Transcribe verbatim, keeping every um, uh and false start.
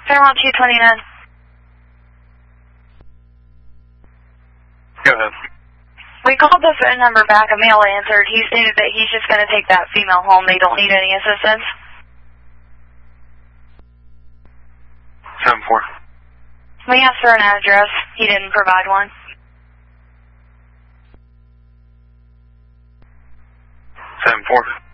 Fairmont two twenty-nine. Go ahead. We called the phone number back, a male answered. He stated that he's just going to take that female home. They don't need any assistance. seven four. We asked for an address. He didn't provide one. seven four.